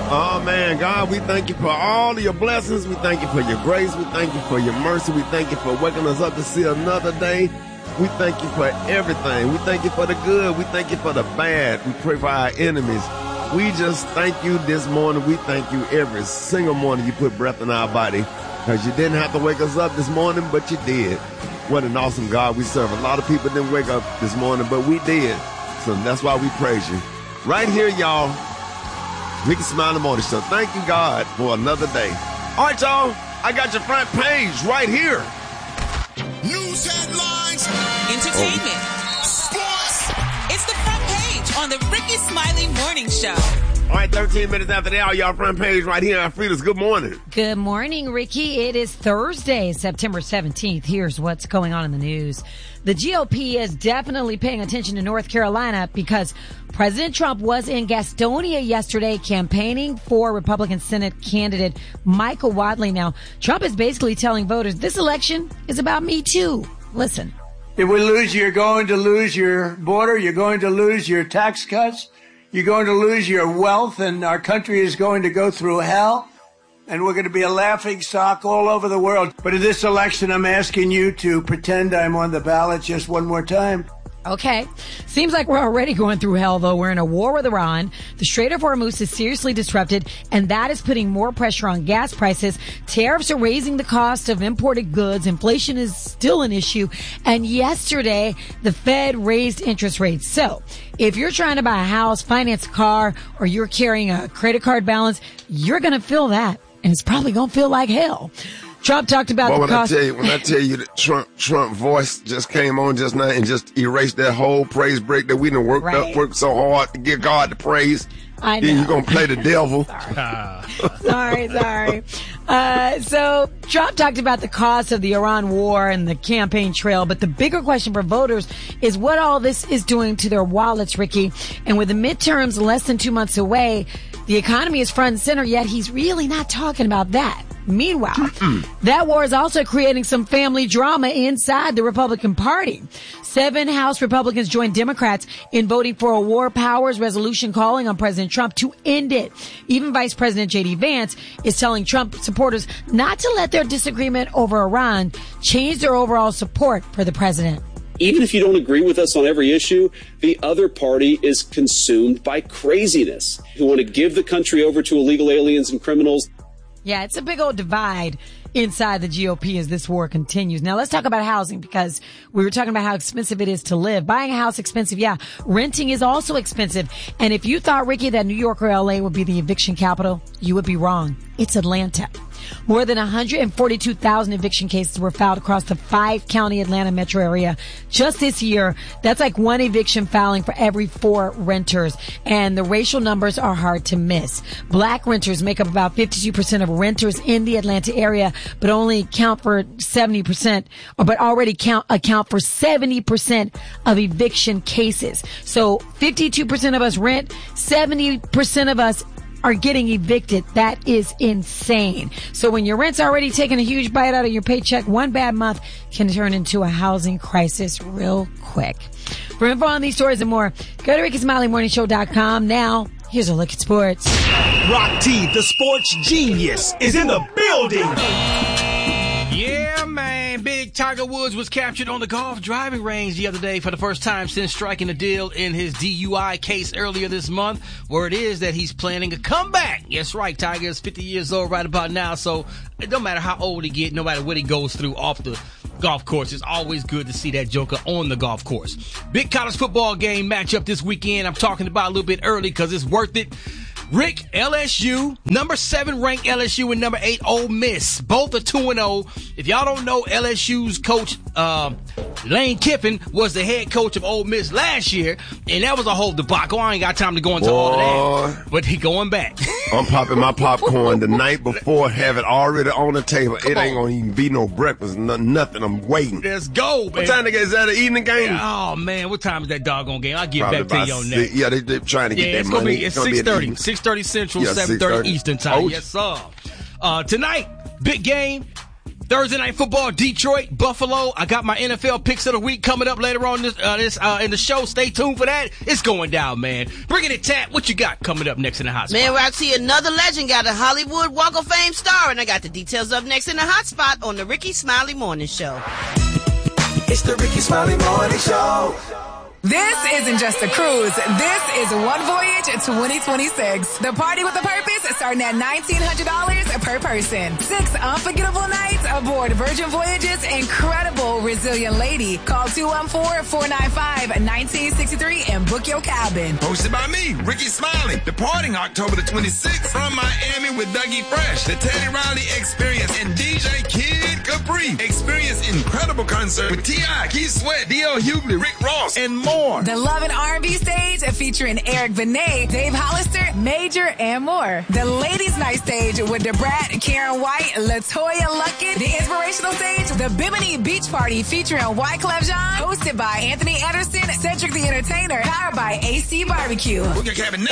Oh, man, God, we thank you for all of your blessings. We thank you for your grace. We thank you for your mercy. We thank you for waking us up to see another day. We thank you for everything. We thank you for the good. We thank you for the bad. We pray for our enemies. We just thank you this morning. We thank you every single morning you put breath in our body, because you didn't have to wake us up this morning, but you did. What an awesome God we serve. A lot of people didn't wake up this morning, but we did. So that's why we praise you. Right here, y'all. Ricky Smiley Morning Show. Thank you, God, for another day. All right, y'all. I got your front page right here. News headlines. Entertainment. Sports. It's the front page on the Ricky Smiley Morning Show. All right, 13 minutes after the hour, y'all front page right here. Frida's good morning. Good morning, Ricky. It is Thursday, September 17th. Here's what's going on in the news. The GOP is definitely paying attention to North Carolina because President Trump was in Gastonia yesterday campaigning for Republican Senate candidate Michael Wadley. Now, Trump is basically telling voters this election is about me too. Listen. If we lose, you're going to lose your border. You're going to lose your tax cuts. You're going to lose your wealth, and our country is going to go through hell, and we're going to be a laughing stock all over the world. But in this election, I'm asking you to pretend I'm on the ballot just one more time. Okay. Seems like we're already going through hell, though. We're in a war with Iran. The Strait of Hormuz is seriously disrupted, and that is putting more pressure on gas prices. Tariffs are raising the cost of imported goods. Inflation is still an issue. And yesterday, the Fed raised interest rates. So if you're trying to buy a house, finance a car, or you're carrying a credit card balance, you're going to feel that. And it's probably going to feel like hell. Trump talked about the cost. When I tell you that Trump voice just came on just now and just erased that whole praise break that we done worked so hard to give God the praise. I know. Then you're going to play the devil. Sorry. So Trump talked about the cost of the Iran war and the campaign trail, but the bigger question for voters is what all this is doing to their wallets, Ricky. And with the midterms less than 2 months away, the economy is front and center, yet he's really not talking about that. Meanwhile, that war is also creating some family drama inside the Republican Party. 7 House Republicans joined Democrats in voting for a war powers resolution calling on President Trump to end it. Even Vice President J.D. Vance is telling Trump supporters not to let their disagreement over Iran change their overall support for the president. Even if you don't agree with us on every issue, the other party is consumed by craziness, who want to give the country over to illegal aliens and criminals. Yeah, it's a big old divide inside the GOP as this war continues. Now let's talk about housing, because we were talking about how expensive it is to live. Buying a house expensive, yeah. Renting is also expensive. And if you thought, Ricky, that New York or LA would be the eviction capital, you would be wrong. It's Atlanta. More than 142,000 eviction cases were filed across the 5-county Atlanta metro area just this year. That's like 1 eviction filing for every 4 renters. And the racial numbers are hard to miss. Black renters make up about 52% of renters in the Atlanta area, but only account for 70%, but already account for 70% of eviction cases. So 52% of us rent, 70% of us are getting evicted. That is insane. So when your rent's already taking a huge bite out of your paycheck, one bad month can turn into a housing crisis real quick. For info on these stories and more, go to RickySmileyMorningShow.com. Now, here's a look at sports. Rock T, the sports genius, is in the building. Yeah, man. Big Tiger Woods was captured on the golf driving range the other day for the first time since striking a deal in his DUI case earlier this month. Word is that he's planning a comeback. Yes, right. Tiger is 50 years old right about now, so it don't matter how old he gets, no matter what he goes through off the golf course, it's always good to see that joker on the golf course. Big college football game matchup this weekend. I'm talking about a little bit early because it's worth it. Rick, LSU, number 7 ranked LSU and number 8 Ole Miss. Both are 2-0. If y'all don't know, LSU's coach, Lane Kiffin was the head coach of Ole Miss last year, and that was a whole debacle. I ain't got time to go into all of that, but he going back. I'm popping my popcorn the night before, have it already on the table. It ain't gonna even be no breakfast, nothing. I'm waiting. Let's go, man. What time is that, an evening game? Yeah, oh, man, what time is that doggone game? I'll get back to you on that. Yeah, they're trying to get that money. It's 6:30. 6:30 Central, 7:30 Eastern time. Yes, sir. Tonight, big game. Thursday Night Football, Detroit, Buffalo. I got my NFL picks of the week coming up later on in the show. Stay tuned for that. It's going down, man. Bring it, Tap. What you got coming up next in the hot spot? Man, Roxy, another legend got a Hollywood Walk of Fame star, and I got the details up next in the hot spot on the Ricky Smiley Morning Show. It's the Ricky Smiley Morning Show. This isn't just a cruise. This is One Voyage 2026. The party with a purpose starting at $1,900 per person. 6 unforgettable nights aboard Virgin Voyage's incredible Resilient Lady. Call 214-495-1963 and book your cabin. Hosted by me, Ricky Smiley. Departing October the 26th from Miami with Dougie Fresh, the Teddy Riley Experience, and DJ Kid Capri. Experience incredible concert with T.I., Keith Sweat, D.L. Hughley, Rick Ross, and more. The Love and R&B stage featuring Eric Benet, Dave Hollister, Major, and more. The Ladies Night stage with DeBrat, Karen White, LaToya Luckett. The Inspirational stage, the Bimini Beach Party featuring Wyclef Jean, hosted by Anthony Anderson, Cedric the Entertainer, powered by AC Barbecue. Book your cabin now